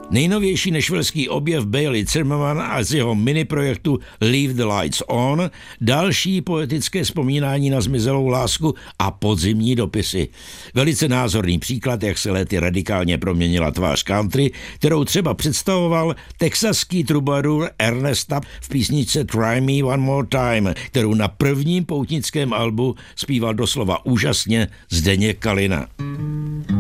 Nejnovější nešvilský objev Bailey Zimmerman a z jeho miniprojektu Leave the Lights On, další poetické vzpomínání na zmizelou lásku a podzimní dopisy. Velice názorný příklad, jak se léty radikálně proměnila tvář country, kterou třeba představoval texaský trubadur Ernesta v písničce Try Me One More Time, kterou na prvním poutnickém albu zpíval doslova úžasně Zdeněk Kalina.